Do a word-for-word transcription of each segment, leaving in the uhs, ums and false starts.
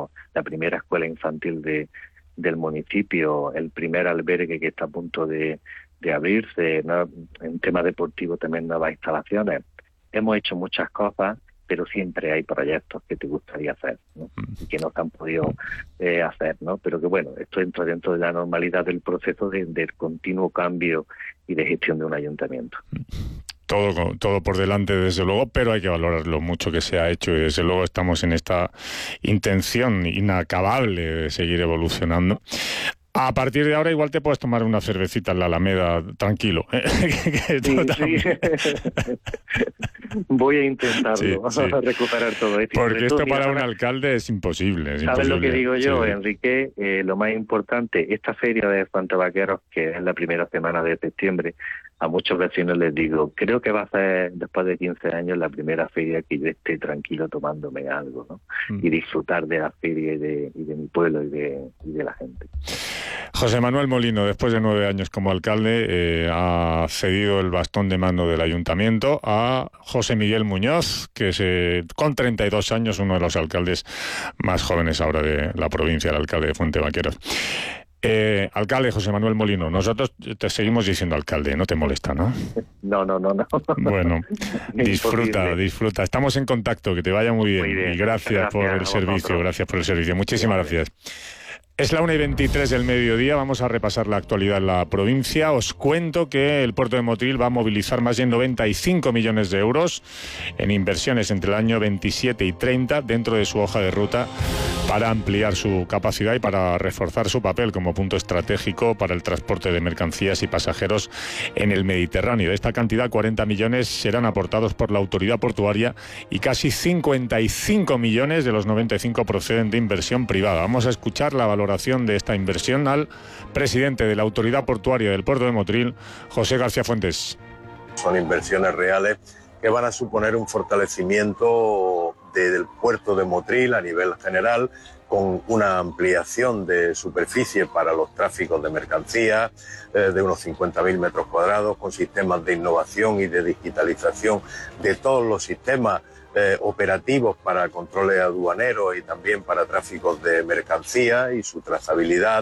tenemos la primera escuela infantil de, del municipio, el primer albergue que está a punto de, de abrirse, ¿no? En tema deportivo también nuevas instalaciones. Hemos hecho muchas cosas, pero siempre hay proyectos que te gustaría hacer, ¿no? Y que no se han podido eh, hacer, ¿no? Pero que bueno, esto entra dentro de la normalidad del proceso de, del continuo cambio y de gestión de un ayuntamiento. Todo, todo por delante, desde luego, pero hay que valorar lo mucho que se ha hecho y desde luego estamos en esta intención inacabable de seguir evolucionando. A partir de ahora igual te puedes tomar una cervecita en la Alameda tranquilo. ¿eh? Sí, sí. Voy a intentarlo, sí, sí. recuperar todo esto. Porque esto para ¿sabes? un alcalde es imposible. Es ¿Sabes imposible. lo que digo yo, sí. Enrique? Eh, lo más importante, esta feria de Fantabaqueros, que es la primera semana de septiembre, a muchos vecinos les digo, creo que va a ser después de quince años la primera feria que yo esté tranquilo tomándome algo, ¿no? Mm. Y disfrutar de la feria y de, y de mi pueblo y de, y de la gente. José Manuel Molino, después de nueve años como alcalde, eh, ha cedido el bastón de mando del ayuntamiento a José Miguel Muñoz, que es eh, con treinta y dos años, uno de los alcaldes más jóvenes ahora de la provincia, el alcalde de Fuentevaqueros. Eh, alcalde José Manuel Molino, nosotros te seguimos diciendo alcalde, no te molesta, ¿no? No, no, no, no. Bueno, disfruta, imposible. disfruta. Estamos en contacto, que te vaya muy bien. Muy bien. Y gracias, gracias por el servicio, vosotros. gracias por el servicio. Muchísimas gracias. Es la una y veintitrés del mediodía, vamos a repasar la actualidad en la provincia. Os cuento que el puerto de Motril va a movilizar más de noventa y cinco millones de euros en inversiones entre el año veintisiete y treinta dentro de su hoja de ruta para ampliar su capacidad y para reforzar su papel como punto estratégico para el transporte de mercancías y pasajeros en el Mediterráneo. De esta cantidad, cuarenta millones serán aportados por la autoridad portuaria y casi cincuenta y cinco millones de los noventa y cinco proceden de inversión privada. Vamos a escuchar la valoración de esta inversión al presidente de la Autoridad Portuaria del Puerto de Motril, José García Fuentes. Son inversiones reales que van a suponer un fortalecimiento de, del puerto de Motril a nivel general, con una ampliación de superficie para los tráficos de mercancías eh, de unos cincuenta mil metros cuadrados, con sistemas de innovación y de digitalización de todos los sistemas Eh, operativos para controles aduaneros y también para tráficos de mercancía y su trazabilidad.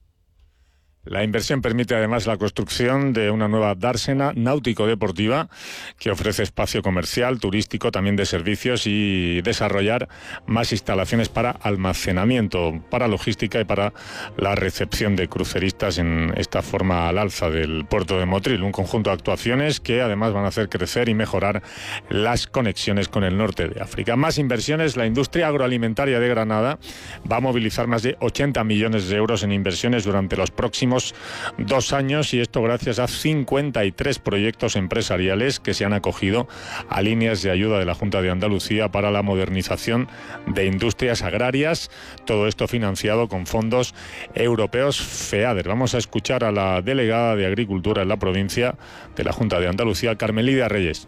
La inversión permite además la construcción de una nueva dársena náutico-deportiva que ofrece espacio comercial, turístico, también de servicios y desarrollar más instalaciones para almacenamiento, para logística y para la recepción de cruceristas en esta forma al alza del puerto de Motril. Un conjunto de actuaciones que además van a hacer crecer y mejorar las conexiones con el norte de África. Más inversiones, la industria agroalimentaria de Granada va a movilizar más de ochenta millones de euros en inversiones durante los próximos dos años y esto gracias a cincuenta y tres proyectos empresariales que se han acogido a líneas de ayuda de la Junta de Andalucía para la modernización de industrias agrarias, todo esto financiado con fondos europeos FEADER. Vamos a escuchar a la delegada de Agricultura en la provincia de la Junta de Andalucía, Carmelida Reyes.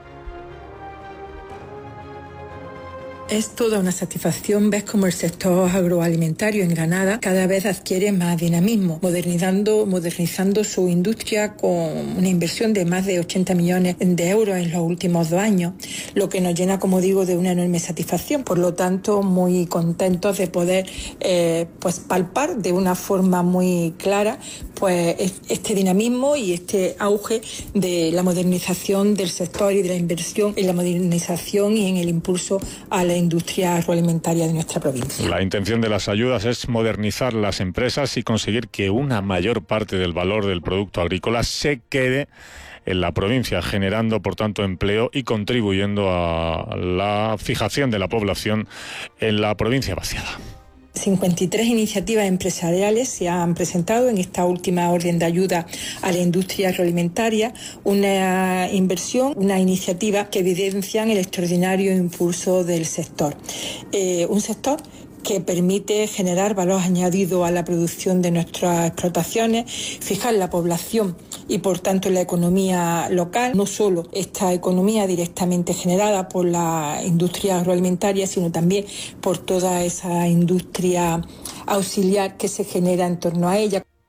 Es toda una satisfacción ver cómo el sector agroalimentario en Granada cada vez adquiere más dinamismo, modernizando, modernizando su industria con una inversión de más de ochenta millones de euros en los últimos dos años, lo que nos llena, como digo, de una enorme satisfacción. Por lo tanto, muy contentos de poder eh, pues palpar de una forma muy clara pues este dinamismo y este auge de la modernización del sector y de la inversión en la modernización y en el impulso a la industria agroalimentaria de nuestra provincia. La intención de las ayudas es modernizar las empresas y conseguir que una mayor parte del valor del producto agrícola se quede en la provincia, generando por tanto empleo y contribuyendo a la fijación de la población en la provincia vaciada. cincuenta y tres iniciativas empresariales se han presentado en esta última orden de ayuda a la industria agroalimentaria, una inversión, una iniciativa que evidencian el extraordinario impulso del sector. Eh, un sector que permite generar valor añadido a la producción de nuestras explotaciones, fijar la población y por tanto la economía local, no solo esta economía directamente generada por la industria agroalimentaria, sino también por toda esa industria auxiliar que se genera en torno a ella.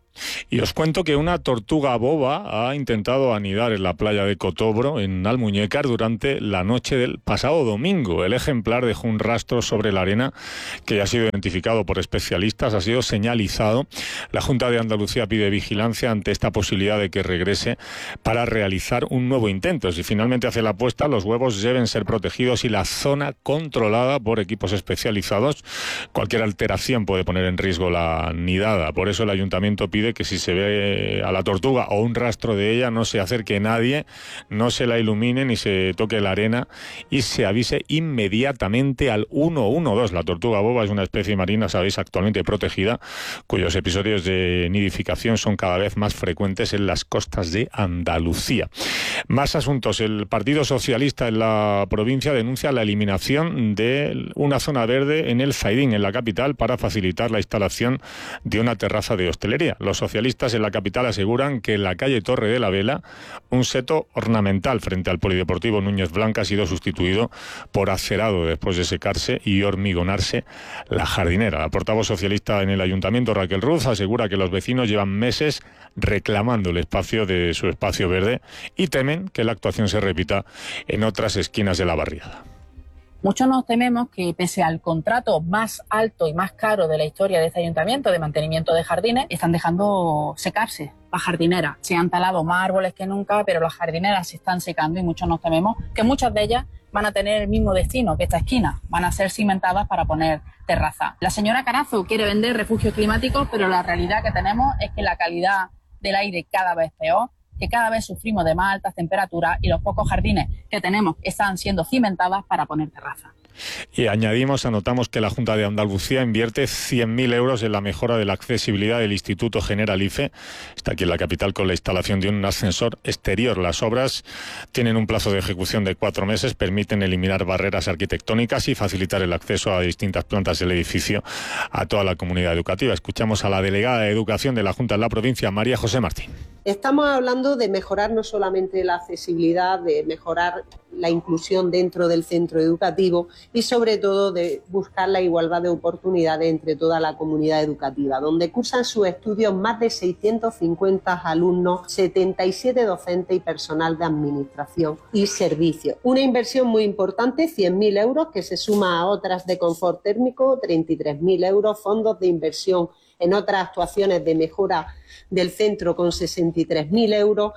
Y os cuento que una tortuga boba ha intentado anidar en la playa de Cotobro, en Almuñécar, durante la noche del pasado domingo. El ejemplar dejó un rastro sobre la arena que ya ha sido identificado por especialistas, ha sido señalizado. La Junta de Andalucía pide vigilancia ante esta posibilidad de que regrese para realizar un nuevo intento. Si finalmente hace la apuesta, los huevos deben ser protegidos y la zona controlada por equipos especializados. Cualquier alteración puede poner en riesgo la nidada. Por eso el ayuntamiento pide que si se ve a la tortuga o un rastro de ella, no se acerque nadie, no se la ilumine ni se toque la arena y se avise inmediatamente al uno uno dos. La tortuga boba es una especie marina, sabéis, actualmente protegida, cuyos episodios de nidificación son cada vez más frecuentes en las costas de Andalucía. Más asuntos. El Partido Socialista en la provincia denuncia la eliminación de una zona verde en el Zaidín, en la capital, para facilitar la instalación de una terraza de hostelería. Los socialistas en la capital aseguran que en la calle Torre de la Vela un seto ornamental frente al Polideportivo Núñez Blanca ha sido sustituido por acerado después de secarse y hormigonarse la jardinera. La portavoz socialista en el ayuntamiento, Raquel Ruz, asegura que los vecinos llevan meses reclamando el espacio de su espacio verde y temen que la actuación se repita en otras esquinas de la barriada. Muchos nos tememos que, pese al contrato más alto y más caro de la historia de este ayuntamiento de mantenimiento de jardines, están dejando secarse las jardineras. Se han talado más árboles que nunca, pero las jardineras se están secando y muchos nos tememos que muchas de ellas van a tener el mismo destino que esta esquina, van a ser cimentadas para poner terraza. La señora Carazo quiere vender refugios climáticos, pero la realidad que tenemos es que la calidad del aire cada vez peor, que cada vez sufrimos de más altas temperaturas y los pocos jardines que tenemos están siendo cimentadas para poner terraza. Y añadimos, anotamos que la Junta de Andalucía invierte cien mil euros en la mejora de la accesibilidad del Instituto Generalife. Está aquí en la capital con la instalación de un ascensor exterior. Las obras tienen un plazo de ejecución de cuatro meses, permiten eliminar barreras arquitectónicas y facilitar el acceso a distintas plantas del edificio a toda la comunidad educativa. Escuchamos a la delegada de Educación de la Junta en la provincia, María José Martín. Estamos hablando de mejorar no solamente la accesibilidad, de mejorar la inclusión dentro del centro educativo y sobre todo de buscar la igualdad de oportunidades entre toda la comunidad educativa, donde cursan sus estudios más de seiscientos cincuenta alumnos, setenta y siete docentes y personal de administración y servicios. Una inversión muy importante, cien mil euros, que se suma a otras de confort térmico, treinta y tres mil euros, fondos de inversión en otras actuaciones de mejora del centro con sesenta y tres mil euros.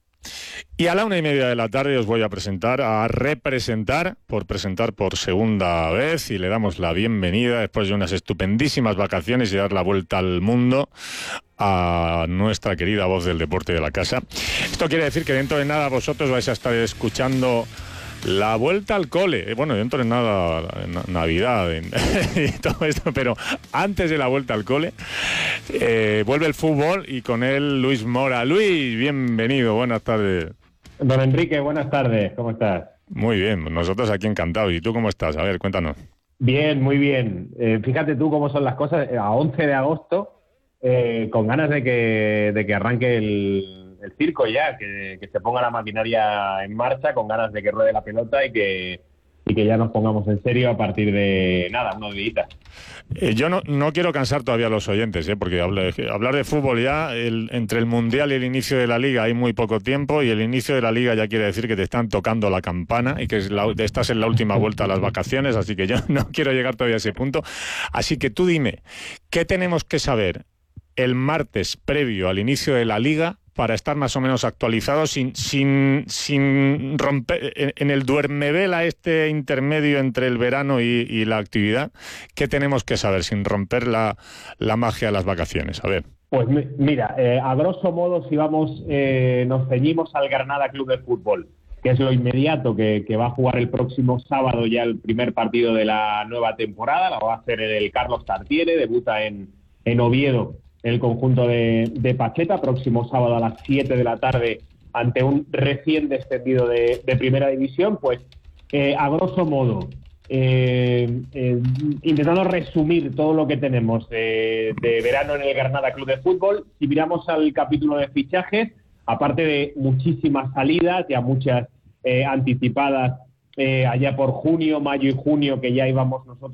Y a la una y media de la tarde os voy a presentar, a representar, por presentar por segunda vez, y le damos la bienvenida después de unas estupendísimas vacaciones y dar la vuelta al mundo a nuestra querida voz del deporte de la casa. Esto quiere decir que dentro de nada vosotros vais a estar escuchando la vuelta al cole. Bueno, dentro de nada Navidad y todo esto, pero antes de la vuelta al cole eh, vuelve el fútbol y con él Luis Mora. Luis, bienvenido, buenas tardes. Don Enrique, buenas tardes, ¿cómo estás? Muy bien, nosotros aquí encantados. ¿Y tú cómo estás? A ver, cuéntanos. Bien, muy bien. Eh, fíjate tú cómo son las cosas. A once de agosto, eh, con ganas de que, de que arranque el, el circo ya, que, que se ponga la maquinaria en marcha, con ganas de que ruede la pelota y que, y que ya nos pongamos en serio a partir de, nada, unos días. Eh, yo no, no quiero cansar todavía a los oyentes, ¿eh? porque hablar, hablar de fútbol ya, el, entre el Mundial y el inicio de la Liga hay muy poco tiempo, y el inicio de la Liga ya quiere decir que te están tocando la campana y que es la, estás en la última vuelta a las vacaciones, así que yo no quiero llegar todavía a ese punto. Así que tú dime, ¿qué tenemos que saber el martes previo al inicio de la Liga para estar más o menos actualizados sin sin sin romper en, en el duermevela este intermedio entre el verano y, y la actividad? ¿Qué tenemos que saber sin romper la, la magia de las vacaciones? A ver. Pues mira, eh, a grosso modo, si vamos, eh, nos ceñimos al Granada Club de Fútbol, que es lo inmediato, que, que va a jugar el próximo sábado ya el primer partido de la nueva temporada. La va a hacer el Carlos Tartiere, debuta en, en Oviedo el conjunto de, de Pacheta, próximo sábado a las siete de la tarde ante un recién descendido de, de Primera División. Pues eh, a grosso modo, eh, eh, intentando resumir todo lo que tenemos de, de verano en el Granada Club de Fútbol, si miramos al capítulo de fichajes, aparte de muchísimas salidas, ya muchas eh, anticipadas eh, allá por junio, mayo y junio, que ya íbamos nosotros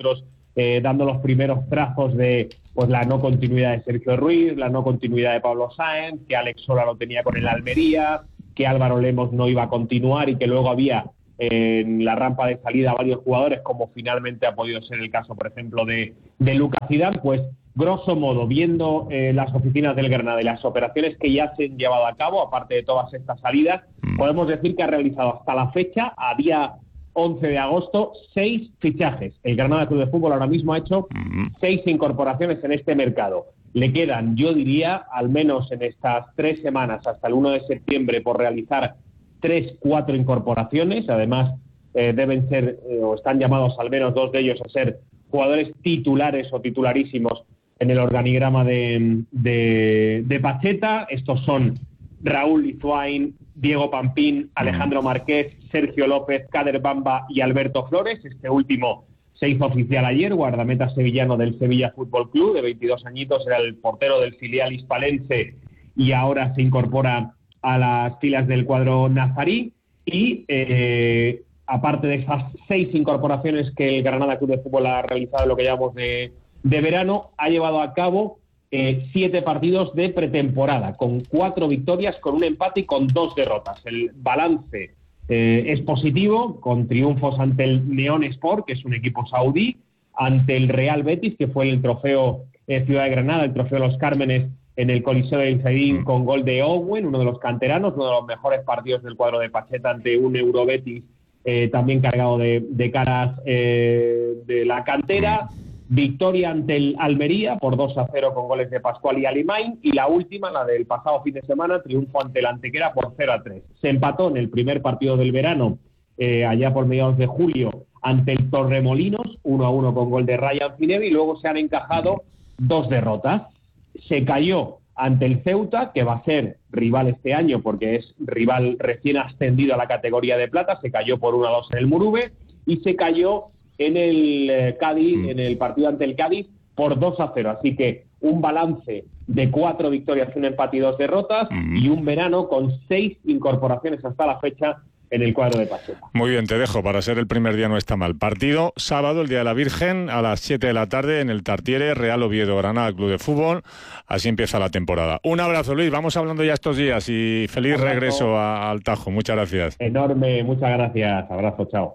eh, dando los primeros trazos de pues la no continuidad de Sergio Ruiz, la no continuidad de Pablo Sáenz, que Alex Sola lo tenía con el Almería, que Álvaro Lemos no iba a continuar y que luego había eh, en la rampa de salida varios jugadores, como finalmente ha podido ser el caso, por ejemplo, de, de Lucas Zidane. Pues grosso modo, viendo eh, las oficinas del Granada y las operaciones que ya se han llevado a cabo, aparte de todas estas salidas, podemos decir que ha realizado hasta la fecha, a día once de agosto, seis fichajes. El Granada Club de Fútbol ahora mismo ha hecho seis incorporaciones en este mercado. Le quedan, yo diría, al menos en estas tres semanas, hasta el uno de septiembre, por realizar tres, cuatro incorporaciones. Además, eh, deben ser, eh, o están llamados al menos dos de ellos a ser jugadores titulares o titularísimos en el organigrama de, de, de Pacheta. Estos son Raúl Lizuain, Diego Pampín, Alejandro Márquez, Sergio López, Kader Bamba y Alberto Flores. Este último se hizo oficial ayer, guardameta sevillano del Sevilla Fútbol Club, de veintidós añitos, era el portero del filial hispalense y ahora se incorpora a las filas del cuadro nazarí. Y eh, aparte de esas seis incorporaciones que el Granada Club de Fútbol ha realizado en lo que llamamos de, de verano, ha llevado a cabo Eh, siete partidos de pretemporada, con cuatro victorias, con un empate y con dos derrotas. El balance eh, es positivo, con triunfos ante el Neon Sport, que es un equipo saudí, ante el Real Betis, que fue el trofeo eh, Ciudad de Granada, el trofeo de los Cármenes, en el Coliseo de Zaidín, con gol de Owen, uno de los canteranos, uno de los mejores partidos del cuadro de Pacheta ante un Eurobetis eh, también cargado de, de caras eh, de la cantera. Victoria ante el Almería por dos a cero con goles de Pascual y Alimain, y la última, la del pasado fin de semana, triunfo ante el Antequera por cero a tres. Se empató en el primer partido del verano, eh, allá por mediados de julio, ante el Torremolinos, uno a uno con gol de Ryan Finevi, y luego se han encajado dos derrotas. Se cayó ante el Ceuta, que va a ser rival este año porque es rival recién ascendido a la categoría de plata, se cayó por uno a dos en el Murube, y se cayó en el eh, Cádiz, mm. en el partido ante el Cádiz, por dos a cero. Así que un balance de cuatro victorias, un empate y dos derrotas, mm. y un verano con seis incorporaciones hasta la fecha en el cuadro de Pacheta. Muy bien, te dejo, para ser el primer día no está mal. Partido sábado, el Día de la Virgen, a las siete de la tarde en el Tartiere, Real Oviedo, Granada Club de Fútbol. Así empieza la temporada. Un abrazo, Luis, vamos hablando ya estos días y feliz abrazo. regreso a, al Tajo. Muchas gracias. Enorme, muchas gracias. Abrazo, chao.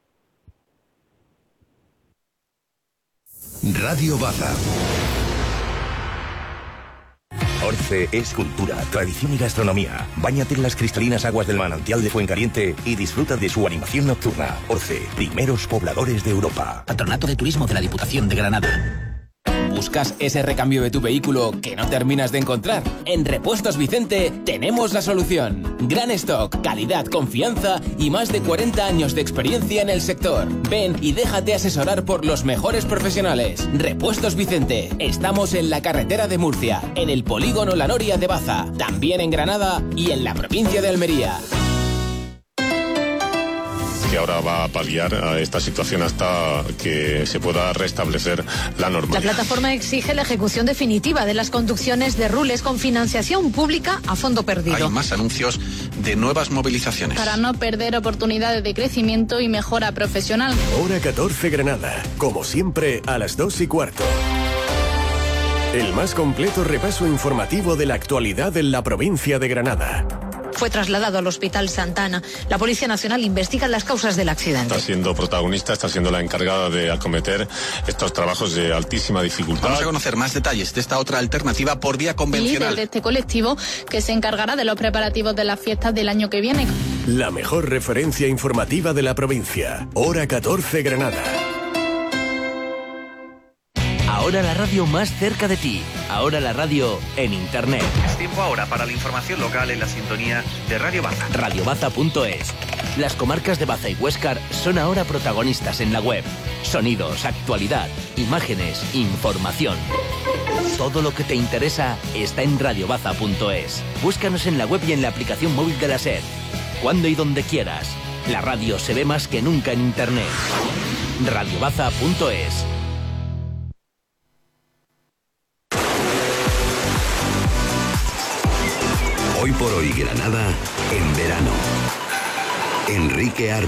Radio Baza. Orce es cultura, tradición y gastronomía. Báñate en las cristalinas aguas del manantial de Fuencaliente y disfruta de su animación nocturna. Orce, primeros pobladores de Europa. Patronato de Turismo de la Diputación de Granada. ¿Buscas ese recambio de tu vehículo que no terminas de encontrar? En Repuestos Vicente tenemos la solución. Gran stock, calidad, confianza y más de cuarenta años de experiencia en el sector. Ven y déjate asesorar por los mejores profesionales. Repuestos Vicente. Estamos en la carretera de Murcia, en el polígono La Noria de Baza, también en Granada y en la provincia de Almería. Que ahora va a paliar a esta situación hasta que se pueda restablecer la normalidad. La plataforma exige la ejecución definitiva de las conducciones de Rules con financiación pública a fondo perdido. Hay más anuncios de nuevas movilizaciones. Para no perder oportunidades de crecimiento y mejora profesional. Hora catorce Granada, como siempre a las dos y cuarto. El más completo repaso informativo de la actualidad en la provincia de Granada. Fue trasladado al Hospital Santana. La Policía Nacional investiga las causas del accidente. Está siendo protagonista, está siendo la encargada de acometer estos trabajos de altísima dificultad. Vamos a conocer más detalles de esta otra alternativa por vía convencional. Líder de este colectivo que se encargará de los preparativos de las fiestas del año que viene. La mejor referencia informativa de la provincia. Hora catorce Granada. Ahora la radio más cerca de ti. Ahora la radio en internet. Es tiempo ahora para la información local en la sintonía de Radio Baza. radio baza punto es. Las comarcas de Baza y Huéscar son ahora protagonistas en la web. Sonidos, actualidad, imágenes, información. Todo lo que te interesa está en radio baza punto es. Búscanos en la web y en la aplicación móvil de la SER. Cuando y donde quieras. La radio se ve más que nunca en internet. radio baza punto es. Hoy por hoy Granada en verano. Enrique Ar